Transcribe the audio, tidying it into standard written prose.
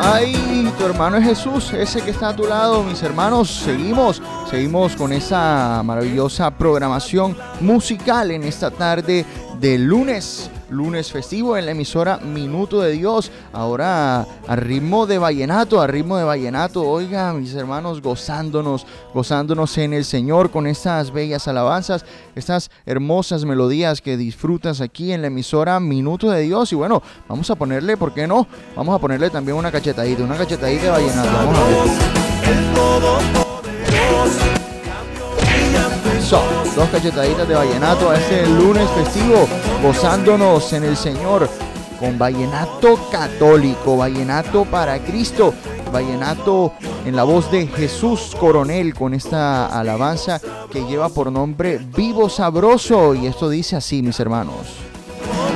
Ay, tu hermano es Jesús, ese que está a tu lado, mis hermanos. Seguimos con esa maravillosa programación musical en esta tarde de lunes festivo en la emisora Minuto de Dios. Ahora a ritmo de vallenato, oiga, mis hermanos, gozándonos en el Señor con estas bellas alabanzas, estas hermosas melodías que disfrutas aquí en la emisora Minuto de Dios. Y bueno, vamos a ponerle, ¿por qué no? Vamos a ponerle también una cachetadita de vallenato. Vamos a ver. Dos cachetaditas de vallenato a este lunes festivo, gozándonos en el Señor con vallenato católico, vallenato para Cristo, vallenato en la voz de Jesús Coronel, con esta alabanza que lleva por nombre Vivo Sabroso. Y esto dice así, mis hermanos.